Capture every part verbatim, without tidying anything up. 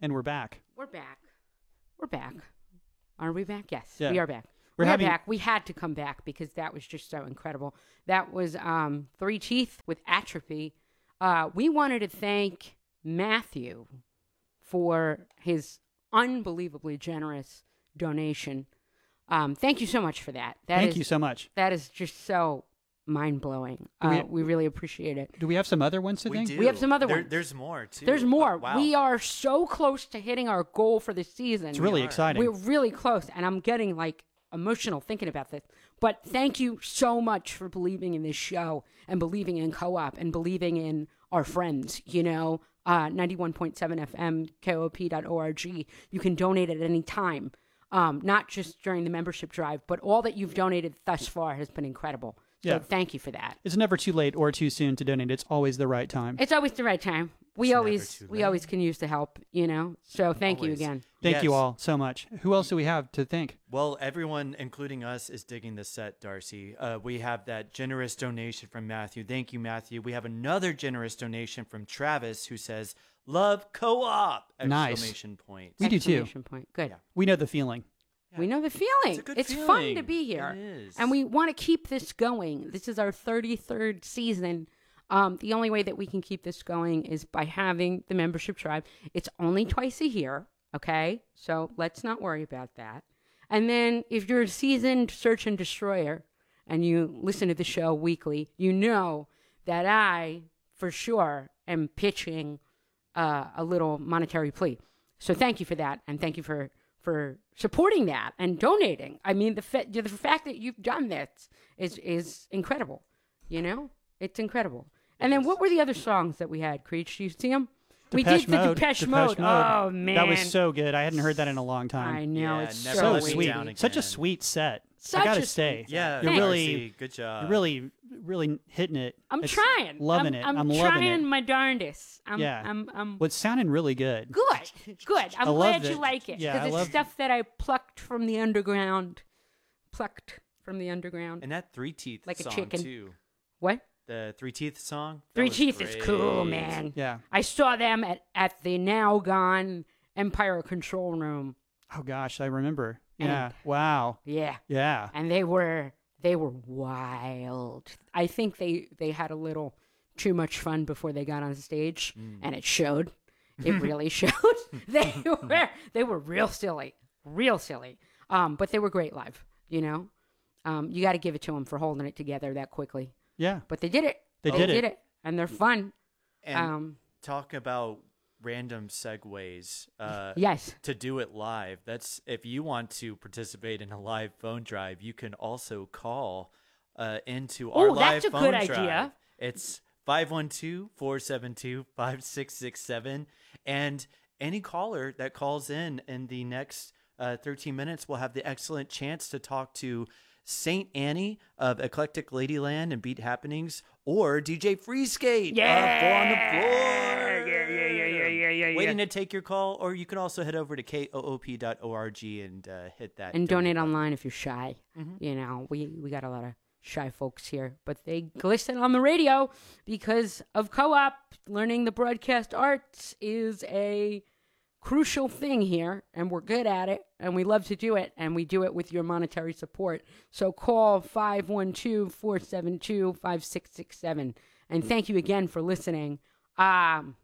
And we're back. We're back. We're back. Are we back? Yes, Yeah. we are back. We're we having- are back. We had to come back because that was just so incredible. That was um, Three Teeth with Atrophy. Uh, we wanted to thank Matthew for his unbelievably generous donation. Um, thank you so much for that. that Thank is, you so much. That is just so mind-blowing. Do we- Uh, we really appreciate it. Do we have some other ones to We thank? do. We have some other There- ones. There's more, too. There's more. Oh, wow. We are so close to hitting our goal for the season. It's really are. exciting. We're really close, and I'm getting like emotional thinking about this. But thank you so much for believing in this show and believing in Co-op and believing in our friends. You know, uh, ninety-one point seven F M, K O P dot org. You can donate at any time, um, not just during the membership drive, but all that you've donated thus far has been incredible. So Yeah. thank you for that. It's never too late or too soon to donate. It's always the right time. It's always the right time. We It's never always too we late. always can use the help, you know. So thank you Always. again. Thank you Yes. all so much. Who else do we have to thank? Well, everyone, including us, is digging the set, Darcy. Uh, we have that generous donation from Matthew. Thank you, Matthew. We have another generous donation from Travis, who says, "Love co-op!" Nice. Exclamation point. We do too. Exclamation point. Good. Yeah. We know the feeling. We know the feeling. It's a good It's fun feeling. to be here. It is. And we want to keep this going. This is our thirty-third season. Um, the only way that we can keep this going is by having the membership tribe. It's only twice a year, okay? So let's not worry about that. And then if you're a seasoned search and destroyer and you listen to the show weekly, you know that I, for sure, am pitching uh, a little monetary plea. So thank you for that, and thank you for for supporting that and donating. I mean, the fa- the fact that you've done this is is incredible. You know, it's incredible. And then what were the other songs that we had? Creech, do you see them? we Depeche did the Mode. Depeche, Depeche Mode. Mode. Oh man, That was so good. I hadn't heard that in a long time. I know Yeah, it's never so, so let me sweet. down again. Such a sweet set. Such I gotta a say, sweet set. Yeah, you're Thanks. really, Darcy, good job. you're really, really hitting it. I'm It's trying. loving I'm, it. I'm, I'm loving trying it. my darndest. I'm, Yeah. I'm, I'm Well, it's sounding really good. good. Good. I'm I love glad that- you like it. yeah, Because I it's love- stuff that I plucked from the underground. Plucked from the underground. And that Three Teeth Like a song, chicken. too. What? The Three Teeth song. that Three was Teeth is cool, great. man. Yeah. I saw them at, at the now gone Empire Control Room. Oh gosh, I remember. Yeah. And- Wow. Yeah. Yeah. And they were they were wild. I think they, they had a little too much fun before they got on stage, Mm. and it showed. It really showed. They were they were real silly, real silly. Um, but they were great live. You know, um, you got to give it to them for holding it together that quickly. Yeah. But they did it. They did it. did it, and they're fun. And Um, talk about random segues. Uh, yes. To do it live. That's if you want to participate in a live phone drive, you can also call uh, into our Oh, live that's a phone good drive. idea. It's five one two, four seven two, five six six seven. And any caller that calls in in the next uh, thirteen minutes will have the excellent chance to talk to Saint Annie of Eclectic Ladyland and Beat Happenings, or D J Freeskate Yeah. of Four on the Floor. Yeah, yeah, yeah, yeah, yeah, yeah, yeah. Waiting to take your call, or you can also head over to K O O P dot org and uh, hit that. And donate button. online if you're shy. Mm-hmm. You know, we, we got a lot of shy folks here, but they listen on the radio because of Co-op. Learning the broadcast arts is a crucial thing here, and we're good at it, and we love to do it, and we do it with your monetary support. So call five one two, four seven two, five six six seven. And thank you again for listening. Um,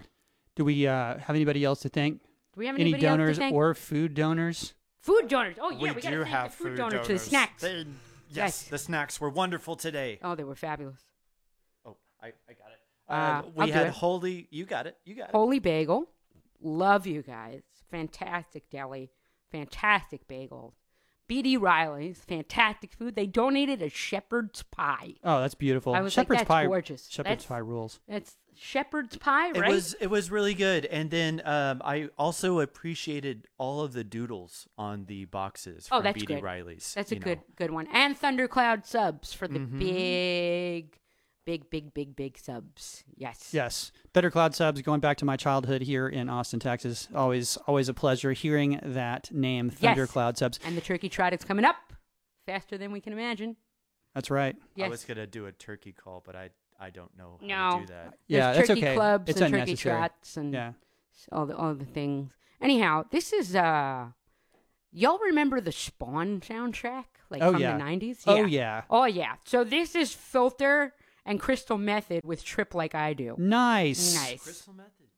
Do we uh, have anybody else to thank? do we have Any anybody else to donors thank? or food donors? Food donors. Oh, yeah, we, we, got do to thank have the food, food donors, donors. to the snacks. They- yes, Yes. the snacks were wonderful today. Oh, they were fabulous. Oh, I, I got it. Uh, Uh, I'll we do had it. holy. You got it. You got it. Holy Bagel. Love you guys. Fantastic deli. Fantastic bagels. B D Riley's. Fantastic food. They donated a shepherd's pie. Oh, that's beautiful. I was Shepherd's like, that's pie. gorgeous. Shepherd's That's- pie rules. It's shepherd's pie, It right? was it was really good, and then um, I also appreciated all of the doodles on the boxes Oh, from that's B D good. Riley's. That's a you good know. good one. And Thundercloud subs for the Mhm. big, big, big, big, big subs. Yes. Yes. Thundercloud subs, going back to my childhood here in Austin, Texas. Always always a pleasure hearing that name, Yes. Thundercloud subs. And the turkey trot is coming up faster than we can imagine. That's right. Yes. I was gonna do a turkey call, but I I don't know how No. to do that. Yeah, There's that's turkey okay. clubs It's and turkey unnecessary. trots and Yeah. all the all the things. Anyhow, this is uh, y'all remember the Spawn soundtrack, like Oh, from yeah. the nineties? Oh, yeah. Oh yeah. So this is Filter and Crystal Method with Trip Like I Do. Nice. Nice. Crystal Method.